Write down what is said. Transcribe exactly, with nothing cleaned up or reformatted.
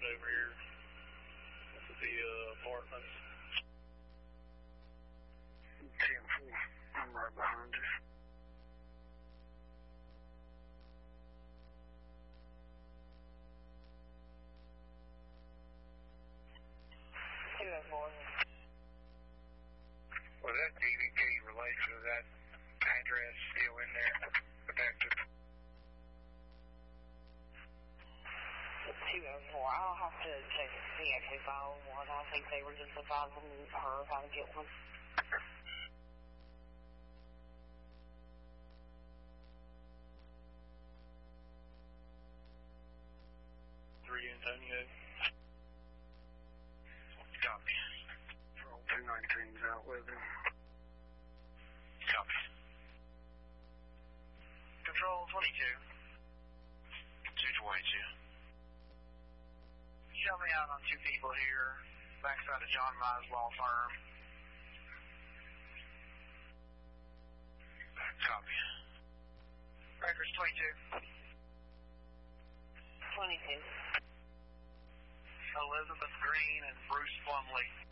driving over here to the uh, apartments. ten four, I'm right behind you. two oh four. Was that D V P related to that address still in there? Protected. two oh four. I'll have to check to see actually file one. I think they were just advising her how to get one. Three Antonio. Copy. Roll two nineteen's out with him. Copy. Control twenty-two. two twenty-two. Show me out on two people here, backside of John Mize Law Firm. Copy. Records twenty-two. twenty-two. Elizabeth Green and Bruce Plumley.